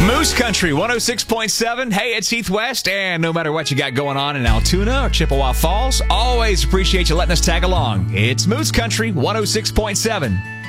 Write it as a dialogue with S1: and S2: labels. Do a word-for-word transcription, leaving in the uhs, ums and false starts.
S1: Moose Country one oh six point seven. Hey, it's Heath West, and no matter what you got going on in Altoona or Chippewa Falls, always appreciate you letting us tag along. It's Moose Country one oh six point seven.